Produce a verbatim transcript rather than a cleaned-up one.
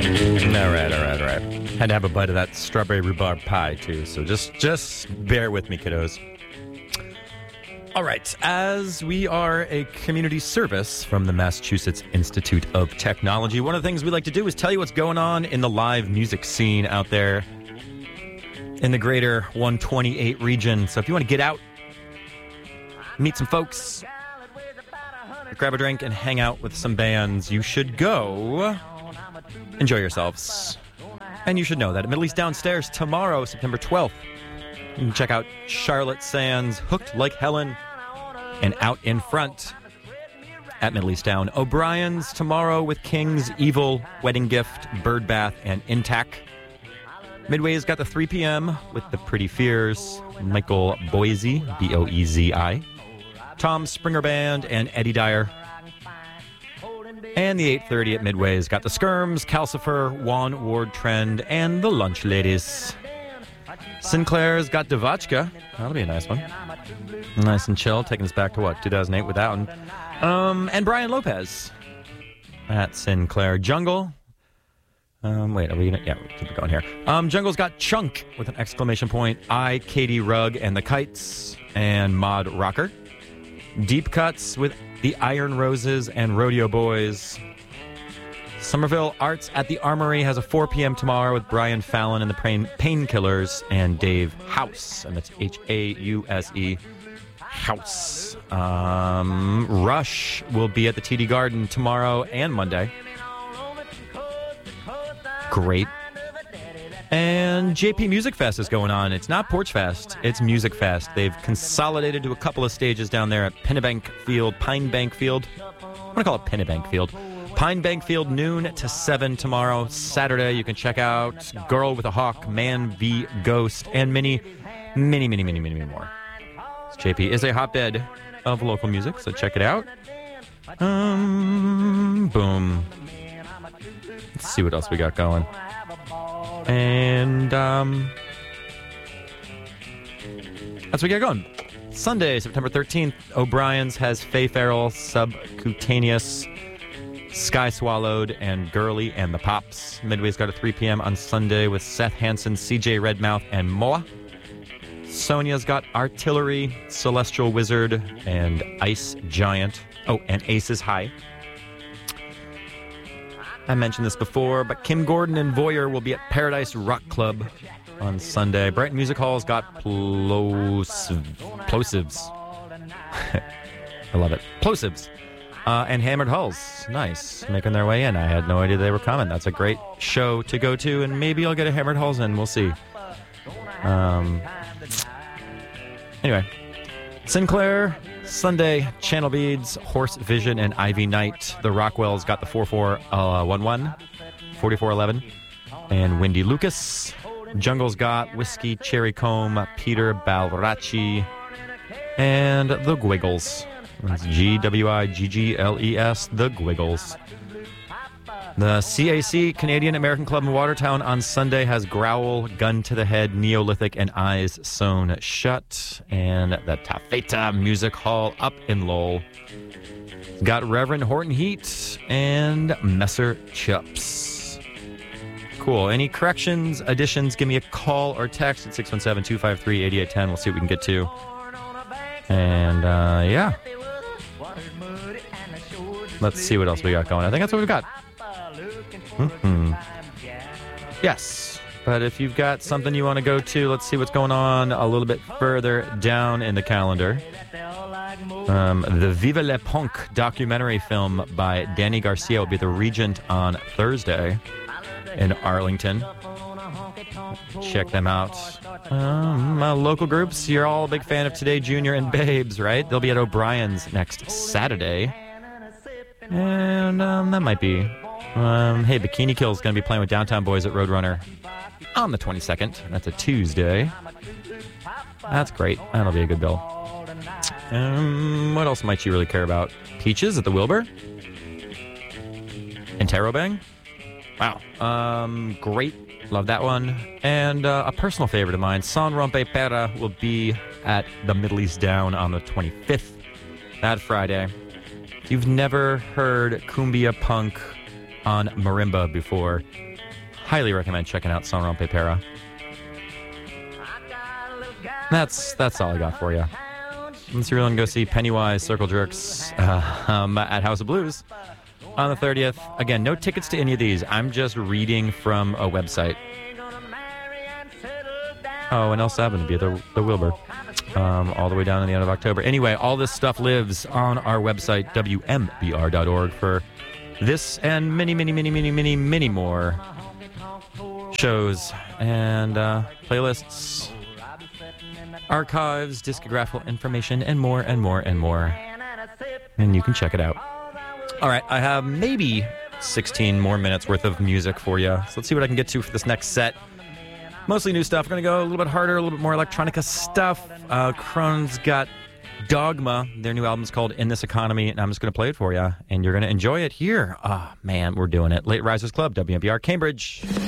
All right, all right, all right. Had to have a bite of that strawberry rhubarb pie, too, so just, just bear with me, kiddos. All right, as we are a community service from the Massachusetts Institute of Technology, one of the things we like to do is tell you what's going on in the live music scene out there in the greater one twenty-eight region. So if you want to get out, meet some folks, grab a drink, and hang out with some bands, you should go enjoy yourselves. And you should know that at Middle East Downstairs tomorrow, September twelfth, you can check out Charlotte Sands, Hooked Like Helen, and Out in Front at Middle East Down. O'Brien's tomorrow with King's, Evil, Wedding Gift, Birdbath, and Intac. Midway's got the three p.m. with the Pretty Fears, Michael Boise, B O E Z I, Tom Springer Band, and Eddie Dyer. And the eight thirty at Midway's got the Skirms, Calcifer, Juan Ward Trend, and the Lunch Ladies. Sinclair's got Devachka. That'll be a nice one. Nice and chill, taking us back to what, two thousand eight with that one. Um, and Brian Lopez at Sinclair. Jungle. Um, wait, are we gonna? Yeah, we'll keep it going here. Um, Jungle's got Chunk with an exclamation point. I, Katie Rugg and the Kites, and Mod Rocker. Deep Cuts with the Iron Roses and Rodeo Boys. Somerville Arts at the Armory has a four p.m. tomorrow with Brian Fallon and the Pain Painkillers and Dave House, and that's H A U S E, House. Um, Rush will be at the T D Garden tomorrow and Monday. Great. And J P Music Fest is going on. It's not Porch Fest, it's Music Fest. They've consolidated to a couple of stages down there at Pennebank Field, Pine Bank Field. I'm going to call it Pennebank Field. Pine Bank Field, noon to seven tomorrow. Saturday, you can check out Girl with a Hawk, Man v. Ghost, and many, many, many, many, many, many more. J P is a hotbed of local music, so check it out. Um, boom. Let's see what else we got going. And, um, that's what we got going. Sunday, September thirteenth, O'Brien's has Faye Farrell, Subcutaneous, Sky Swallowed, and Girly and the Pops. Midway's got a three p.m. on Sunday with Seth Hansen, C J Redmouth, and Moa. Sonia's got Artillery, Celestial Wizard, and Ice Giant. Oh, and Aces High. I mentioned this before, but Kim Gordon and Voyeur will be at Paradise Rock Club on Sunday. Brighton Music Hall's got Plosive, Plosives. I love it. Plosives. Uh, and Hammered Hulls. Nice. Making their way in. I had no idea they were coming. That's a great show to go to, and maybe I'll get a Hammered Hulls in. We'll see. Um. Anyway. Sinclair, Sunday, Channel Beads, Horse Vision, and Ivy Night. The Rockwells got the four four one one, forty-four eleven, and Wendy Lucas. Jungle's got Whiskey, Cherry Comb, Peter Balracci, and the Gwiggles. That's G W I G G L E S, the Gwiggles. The C A C, Canadian American Club in Watertown, on Sunday has Growl, Gun to the Head, Neolithic, and Eyes Sewn Shut. And the Tafeta Music Hall up in Lowell got Reverend Horton Heat and Messer Chups. Cool. Any corrections, additions, give me a call or text at six one seven, two five three, eight eight one zero. We'll see what we can get to. And, uh, yeah. Let's see what else we got going. I think that's what we've got. Mm-hmm. Yes, but if you've got something you want to go to, let's see what's going on a little bit further down in the calendar. Um, the Viva Le Punk documentary film by Danny Garcia will be at the Regent on Thursday in Arlington. Check them out. Um, uh, local groups, you're all a big fan of Today Junior and Babes, right? They'll be at O'Brien's next Saturday. And um, that might be... Um, hey, Bikini Kill's going to be playing with Downtown Boys at Roadrunner on the twenty-second. That's a Tuesday. That's great. That'll be a good bill. Um, what else might you really care about? Peaches at the Wilbur? Interrobang? Wow. Um, great. Love that one. And uh, a personal favorite of mine, San Rompe Pera, will be at the Middle East Down on the twenty-fifth, that Friday. If you've never heard cumbia punk on marimba before. Highly recommend checking out Son Rompe Para. That's that's all I got for you. Unless you're willing to go see Pennywise Circle Jerks uh, um, at House of Blues on the thirtieth. Again, no tickets to any of these. I'm just reading from a website. Oh, and El Sabin to be the, the Wilbur. Um, all the way down to the end of October. Anyway, all this stuff lives on our website, W M B R dot org, for this and many, many, many, many, many, many more shows and uh, playlists, archives, discographical information, and more and more and more. And you can check it out. All right, I have maybe sixteen more minutes worth of music for you. So let's see what I can get to for this next set. Mostly new stuff. We're going to go a little bit harder, a little bit more electronica stuff. Uh, Crohn's got Dogma. Their new album's called In This Economy, and I'm just going to play it for you, and you're going to enjoy it here. Ah, oh, man, we're doing it. Late Risers Club, W M B R Cambridge.